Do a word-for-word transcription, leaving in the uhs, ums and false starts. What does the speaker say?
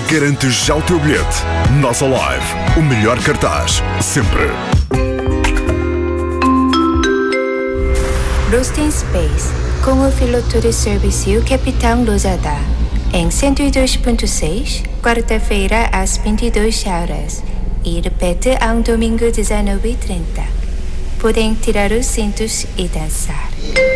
Garante já o teu bilhete. Nós Alive, o melhor cartaz, sempre. Lost in Space, com o piloto de serviço Capitão Losada. Em cento e dois ponto seis, quarta-feira às vinte e duas horas. E repete ao domingo dezenove e trinta. Podem tirar os cintos e dançar.